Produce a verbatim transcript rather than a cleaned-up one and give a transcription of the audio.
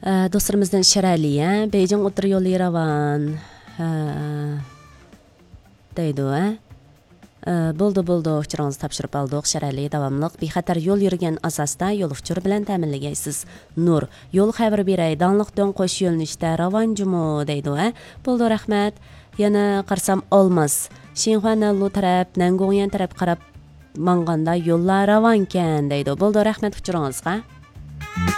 Dostlarımızdan Şərəliyə, Beyjing Otur yolu Yeravan deydi. Buldu buldu uçurağınızı tapşırıp aldıq. Şərəliyə davamlıq bexatar yol yürüген asasda yol uçuru bilen təminləgəysiz. Nur, yol xəbər berəy, danlıq dön qoş yolunishdə ravancımı deydi. Buldu rəhmət. Yana qarsam olmaz. Şinxuanallu tərəp, Nangongyan tərəp qarab manganda yollar ravanken deydi. Buldu rəhmət uçurağınızға.